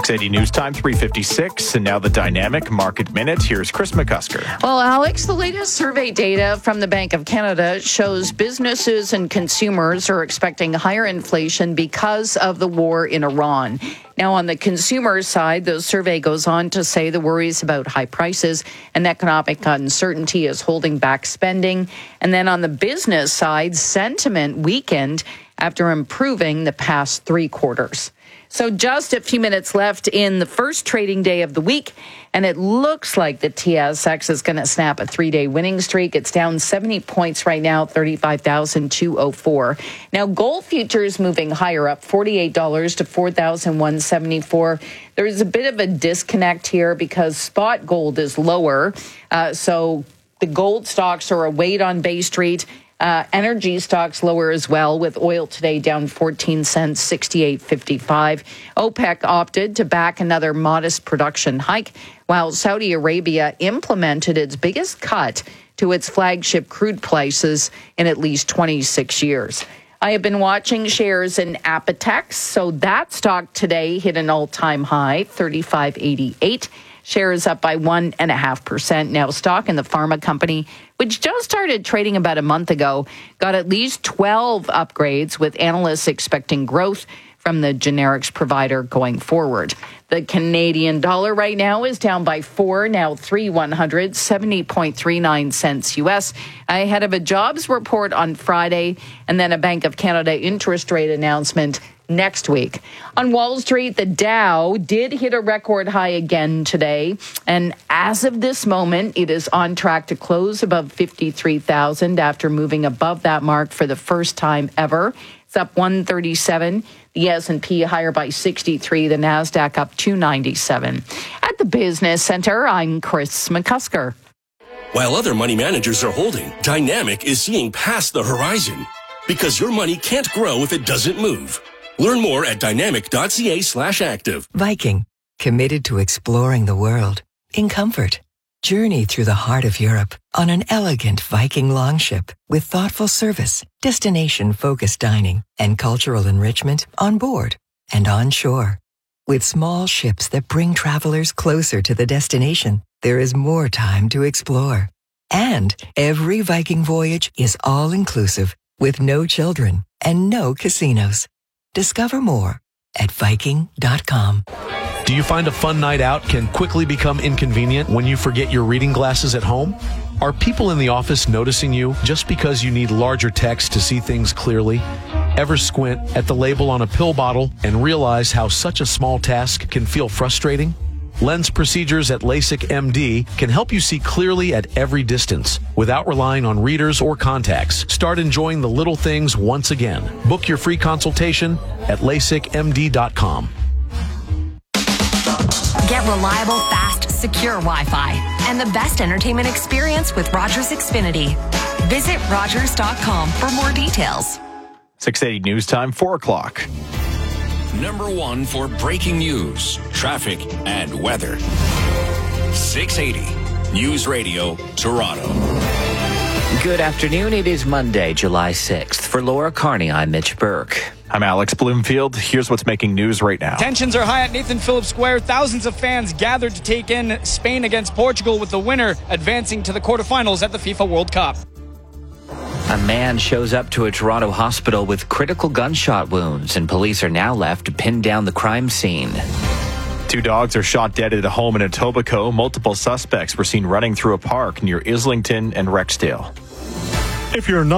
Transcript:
680 News Time, 3:56, and now the Dynamic Market Minute. Here's Chris McCusker. Well, Alex, the latest survey data from the Bank of Canada shows businesses and consumers are expecting higher inflation because of the war in Iran. Now, on the consumer side, the survey goes on to say the worries about high prices and economic uncertainty is holding back spending. And then on the business side, sentiment weakened after improving the past 3 quarters. So just a few minutes left in the first trading day of the week, and it looks like the TSX is going to snap a 3-day winning streak. It's down 70 points right now, 35,204. Now, gold futures moving higher up, $48 to $4,174. There is a bit of a disconnect here because spot gold is lower. So the gold stocks are a weight on Bay Street. Energy stocks lower as well, with oil today down 14 cents, 68.55. OPEC opted to back another modest production hike, while Saudi Arabia implemented its biggest cut to its flagship crude prices in at least 26 years. I have been watching shares in Apotex, so that stock today hit an all-time high, 35.88. Shares up by 1.5%. Now, stock in the pharma company, which just started trading about a month ago, got at least 12 upgrades, with analysts expecting growth from the generics provider going forward. The Canadian dollar right now is down by 4, now 3,100, 70.39 cents U.S. ahead of a jobs report on Friday and then a Bank of Canada interest rate announcement next week. On Wall Street, the Dow did hit a record high again today. And as of this moment, it is on track to close above 53,000 after moving above that mark for the first time ever. It's up 137. The S&P higher by 63. The NASDAQ up 297. At the Business Center, I'm Chris McCusker. While other money managers are holding, Dynamic is seeing past the horizon. Because your money can't grow if it doesn't move. Learn more at dynamic.ca/active. Viking, committed to exploring the world in comfort. Journey through the heart of Europe on an elegant Viking longship with thoughtful service, destination-focused dining, and cultural enrichment on board and on shore. With small ships that bring travelers closer to the destination, there is more time to explore. And every Viking voyage is all-inclusive with no children and no casinos. Discover more at Viking.com. Do you find a fun night out can quickly become inconvenient when you forget your reading glasses at home? Are people in the office noticing you just because you need larger text to see things clearly? Ever squint at the label on a pill bottle and realize how such a small task can feel frustrating? Lens procedures at LASIK MD can help you see clearly at every distance without relying on readers or contacts. Start enjoying the little things once again. Book your free consultation at LASIKMD.com. Get reliable, fast, secure Wi-Fi and the best entertainment experience with Rogers Xfinity. Visit Rogers.com for more details. 680 News Time, 4 o'clock. Number 1 for breaking news, traffic, and weather. 680 News Radio, Toronto. Good afternoon. It is Monday, July 6th. For Laura Carney, I'm Mitch Burke. I'm Alex Bloomfield. Here's what's making news right now. Tensions are high at Nathan Phillips Square. Thousands of fans gathered to take in Spain against Portugal, with the winner advancing to the quarterfinals at the FIFA World Cup. A man shows up to a Toronto hospital with critical gunshot wounds, and police are now left to pin down the crime scene. 2 dogs are shot dead at a home in Etobicoke. Multiple suspects were seen running through a park near Islington and Rexdale. If you're not